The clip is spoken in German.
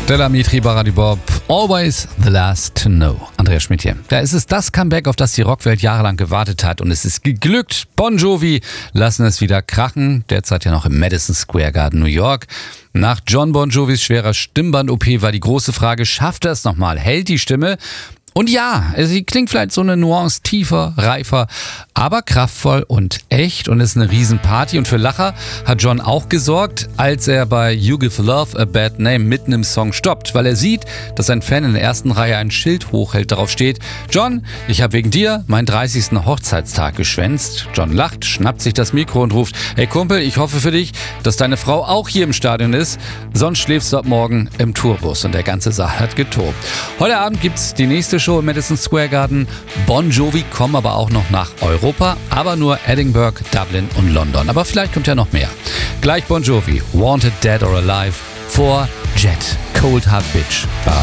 Stella Mitri, Baradi Bob, Always the Last to Know. Andreas Schmidt hier. Da ist es das Comeback, auf das die Rockwelt jahrelang gewartet hat. Und es ist geglückt. Bon Jovi lassen es wieder krachen. Derzeit ja noch im Madison Square Garden, New York. Nach John Bon Jovis schwerer Stimmband-OP war die große Frage, schafft er es nochmal? Hält die Stimme? Und ja, sie klingt vielleicht so eine Nuance tiefer, reifer, aber kraftvoll und echt und ist eine Riesenparty. Und für Lacher hat John auch gesorgt, als er bei You Give Love a Bad Name mitten im Song stoppt, weil er sieht, dass ein Fan in der ersten Reihe ein Schild hochhält, darauf steht: John, ich habe wegen dir meinen 30. Hochzeitstag geschwänzt. John lacht, schnappt sich das Mikro und ruft: Hey Kumpel, ich hoffe für dich, dass deine Frau auch hier im Stadion ist, sonst schläfst du ab morgen im Tourbus. Und der ganze Saal hat getobt. Heute Abend gibt's die nächste Show im Madison Square Garden. Bon Jovi kommen aber auch noch nach Europa, aber nur Edinburgh, Dublin und London. Aber vielleicht kommt ja noch mehr. Gleich Bon Jovi, Wanted Dead or Alive, vor Jet, Cold Hard Bitch.